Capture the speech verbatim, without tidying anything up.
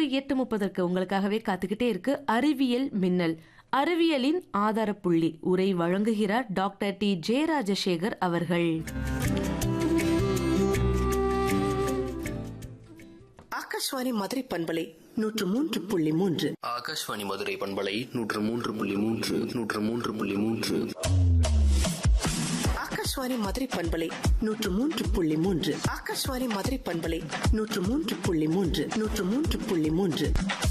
எட்டு முப்பதற்கு உங்களுக்காகவே காத்துக்கிட்டே இருக்கு அறிவியல் மின்னல். அறிவியலின் ஆதாரப்புள்ளி உரை வழங்குகிறார் டாக்டர் டி ஜெயராஜசேகர் அவர்கள். ஆகாஷ்வாணி மதுரை பண்பலை நூற்று மூன்று புள்ளி மூன்று. ஆகாஷ்வாணி மதுரை பண்பலை நூற்று மூன்று புள்ளி மூன்று நூற்று மூன்று புள்ளி மூன்று. ஆகாஷ்வாணி மதுரை பண்பலை நூற்று மூன்று புள்ளி மூன்று. ஆகாஷ்வாணி மதுரை பண்பலை நூற்று மூன்று புள்ளி மூன்று நூற்று மூன்று புள்ளி மூன்று.